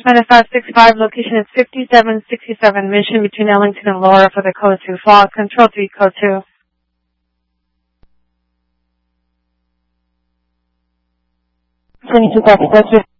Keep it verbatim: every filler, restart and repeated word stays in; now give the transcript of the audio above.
Meta five six five, location is fifty-seven sixty-seven, mission between Ellington and Laura for the code two. Fall, control three, code two. twenty-two, copy, code two.